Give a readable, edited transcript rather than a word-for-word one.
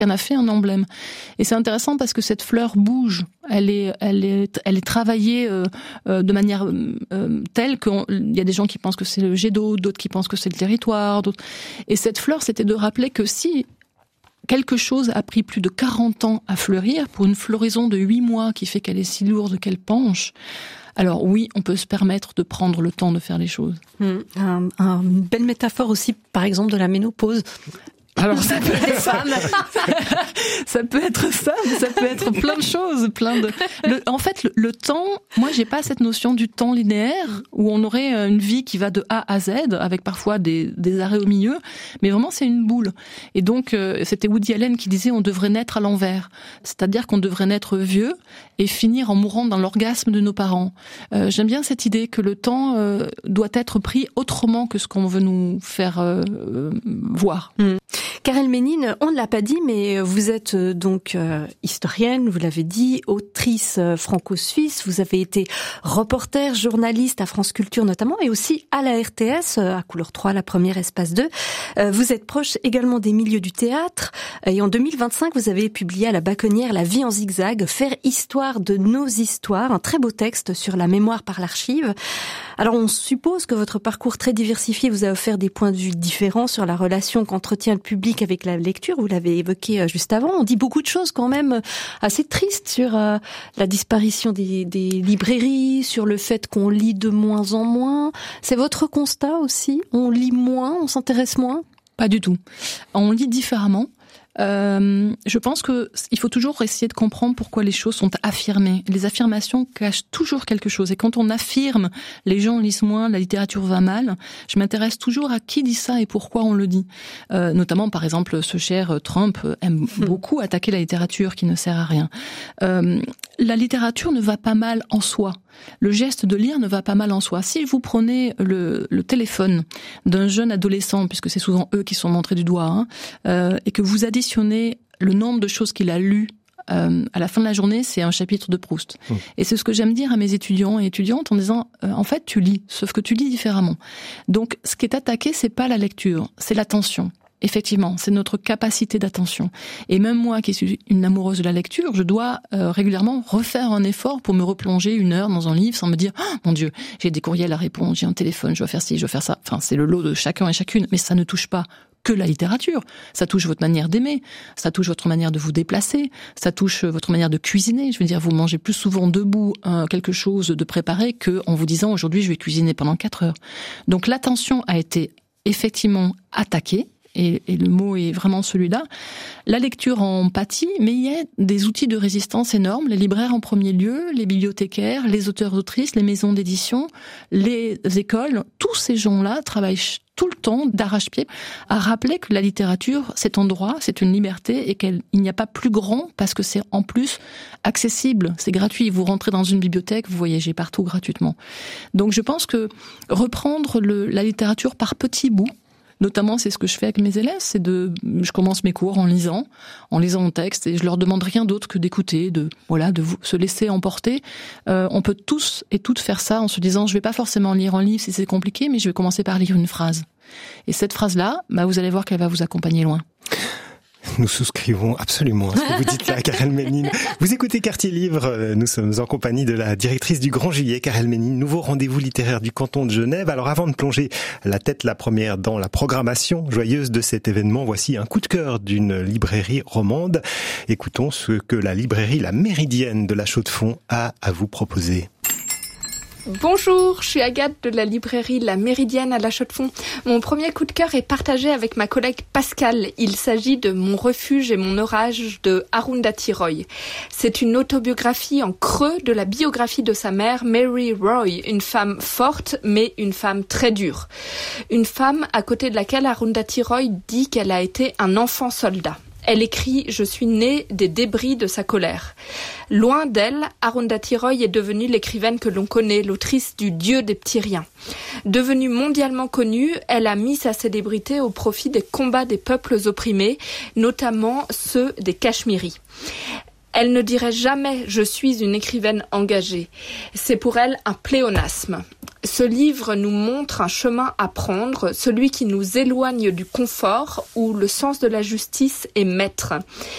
en a fait un emblème. Et c'est intéressant parce que cette fleur bouge. Elle est travaillée de manière telle qu'il y a des gens qui pensent que c'est le jet d'eau, d'autres qui pensent que c'est le territoire. Et cette fleur, c'était de rappeler que si quelque chose a pris plus de 40 ans à fleurir, pour une floraison de 8 mois qui fait qu'elle est si lourde qu'elle penche, alors oui, on peut se permettre de prendre le temps de faire les choses. Une belle métaphore aussi, par exemple, de la ménopause. Alors ça peut être ça, ça peut être ça, mais ça peut être plein de choses, En fait, le temps, moi j'ai pas cette notion du temps linéaire où on aurait une vie qui va de A à Z avec parfois des arrêts au milieu, mais vraiment c'est une boule. Et donc c'était Woody Allen qui disait on devrait naître à l'envers, c'est-à-dire qu'on devrait naître vieux et finir en mourant dans l'orgasme de nos parents. J'aime bien cette idée que le temps doit être pris autrement que ce qu'on veut nous faire voir. Karel Ménine, on ne l'a pas dit, mais vous êtes donc historienne, vous l'avez dit, autrice franco-suisse, vous avez été reporter, journaliste à France Culture notamment, et aussi à la RTS, à Couleur 3, la première, Espace 2. Vous êtes proche également des milieux du théâtre, et en 2025, vous avez publié à La Bacconnière La vie en zigzag, faire histoire de nos histoires, un très beau texte sur la mémoire par l'archive. Alors on suppose que votre parcours très diversifié vous a offert des points de vue différents sur la relation qu'entretient le public avec la lecture, vous l'avez évoqué juste avant. On dit beaucoup de choses quand même assez tristes sur la disparition des librairies, sur le fait qu'on lit de moins en moins. C'est votre constat aussi? On lit moins, on s'intéresse moins? Pas du tout. On lit différemment. Je pense que il faut toujours essayer de comprendre pourquoi les choses sont affirmées. Les affirmations cachent toujours quelque chose. Et quand on affirme, les gens lisent moins, la littérature va mal. Je m'intéresse toujours à qui dit ça et pourquoi on le dit. Notamment, par exemple, ce cher Trump aime beaucoup attaquer la littérature qui ne sert à rien. La littérature ne va pas mal en soi. Le geste de lire ne va pas mal en soi. Si vous prenez le téléphone d'un jeune adolescent, puisque c'est souvent eux qui sont montrés du doigt, et que vous additionnez le nombre de choses qu'il a lues à la fin de la journée, c'est un chapitre de Proust. Et c'est ce que j'aime dire à mes étudiants et étudiantes en disant, en fait, tu lis, sauf que tu lis différemment. Donc, ce qui est attaqué, c'est pas la lecture, c'est l'attention. Effectivement, c'est notre capacité d'attention. Et même moi, qui suis une amoureuse de la lecture, je dois régulièrement refaire un effort pour me replonger 1 heure dans un livre sans me dire oh, « Mon Dieu, j'ai des courriels à répondre, j'ai un téléphone, je dois faire ci, je dois faire ça ». Enfin, c'est le lot de chacun et chacune, mais ça ne touche pas que la littérature. Ça touche votre manière d'aimer, ça touche votre manière de vous déplacer, ça touche votre manière de cuisiner. Je veux dire, vous mangez plus souvent debout quelque chose de préparé que en vous disant « Aujourd'hui, je vais cuisiner pendant 4 heures ». Donc l'attention a été effectivement attaquée. Et le mot est vraiment celui-là. La lecture en pâtit, mais il y a des outils de résistance énormes. Les libraires en premier lieu, les bibliothécaires, les auteurs-autrices, les maisons d'édition, les écoles. Tous ces gens-là travaillent tout le temps d'arrache-pied à rappeler que la littérature, c'est un droit, c'est une liberté et qu'il n'y a pas plus grand parce que c'est en plus accessible, c'est gratuit. Vous rentrez dans une bibliothèque, vous voyagez partout gratuitement. Donc je pense que reprendre la littérature par petits bouts, notamment, c'est ce que je fais avec mes élèves, je commence mes cours en lisant un texte et je leur demande rien d'autre que d'écouter, de se laisser emporter. On peut tous et toutes faire ça en se disant, je vais pas forcément lire un livre si c'est compliqué, mais je vais commencer par lire une phrase. Et cette phrase-là, vous allez voir qu'elle va vous accompagner loin. Nous souscrivons absolument à ce que vous dites là, Karel Ménine. Vous écoutez Quartier Livre, nous sommes en compagnie de la directrice du Grand Juillet, Karel Ménine, nouveau rendez-vous littéraire du canton de Genève. Alors avant de plonger la tête la première dans la programmation joyeuse de cet événement, voici un coup de cœur d'une librairie romande. Écoutons ce que la librairie La Méridienne de La Chaux-de-Fonds a à vous proposer. Bonjour, je suis Agathe de la librairie La Méridienne à La Chaux-de-Fonds. Mon premier coup de cœur est partagé avec ma collègue Pascale. Il s'agit de Mon refuge et mon orage de Arundhati Roy. C'est une autobiographie en creux de la biographie de sa mère, Mary Roy, une femme forte mais une femme très dure. Une femme à côté de laquelle Arundhati Roy dit qu'elle a été un enfant soldat. Elle écrit « Je suis née des débris de sa colère ». Loin d'elle, Arundhati Roy est devenue l'écrivaine que l'on connaît, l'autrice du Dieu des petits riens. Devenue mondialement connue, elle a mis sa célébrité au profit des combats des peuples opprimés, notamment ceux des Cachemiris. Elle ne dirait jamais « je suis une écrivaine engagée ». C'est pour elle un pléonasme. Ce livre nous montre un chemin à prendre, celui qui nous éloigne du confort où le sens de la justice est maître.